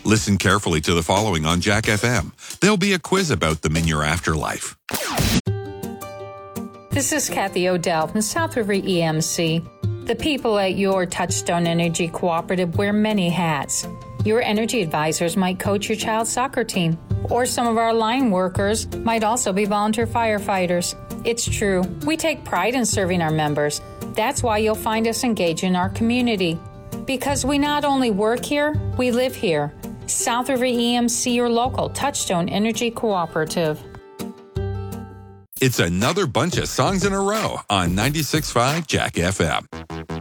Listen carefully to the following on Jack FM. There'll be a quiz about them in your afterlife. This is Kathy O'Dell from South River EMC. The people at your Touchstone Energy Cooperative wear many hats. Your energy advisors might coach your child's soccer team, or some of our line workers might also be volunteer firefighters. It's true, we take pride in serving our members. That's why you'll find us engaged in our community. Because we not only work here, we live here. South River EMC, your local Touchstone Energy Cooperative. It's another bunch of songs in a row on 96.5 Jack FM.